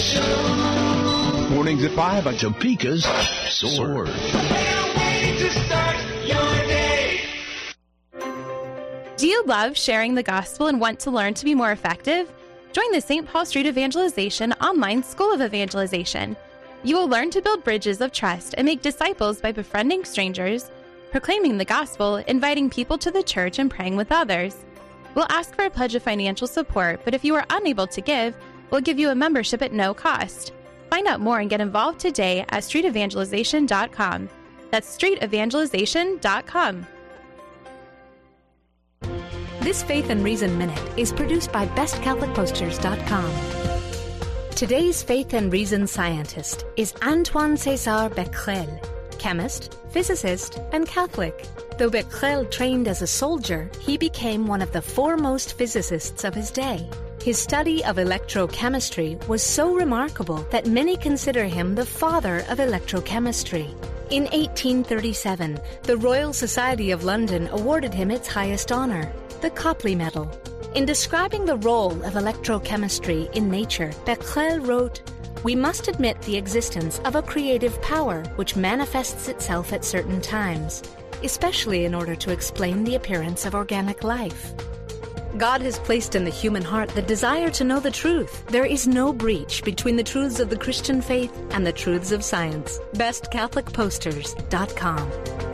Mornings at 5 on Topeka's Sword. Do you love sharing the gospel and want to learn to be more effective? Join the St. Paul Street Evangelization Online School of Evangelization. You will learn to build bridges of trust and make disciples by befriending strangers, proclaiming the gospel, inviting people to the church, and praying with others. We'll ask for a pledge of financial support, but if you are unable to give, we'll give you a membership at no cost. Find out more and get involved today at streetevangelization.com. That's streetevangelization.com. This Faith and Reason Minute is produced by bestcatholicposters.com. Today's Faith and Reason scientist is Antoine César Becquerel, chemist, physicist, and Catholic. Though Becquerel trained as a soldier, he became one of the foremost physicists of his day. His study of electrochemistry was so remarkable that many consider him the father of electrochemistry. In 1837, the Royal Society of London awarded him its highest honor, the Copley Medal. In describing the role of electrochemistry in nature, Becquerel wrote, "We must admit the existence of a creative power which manifests itself at certain times, especially in order to explain the appearance of organic life. God has placed in the human heart the desire to know the truth. There is no breach between the truths of the Christian faith and the truths of science." bestcatholicposters.com.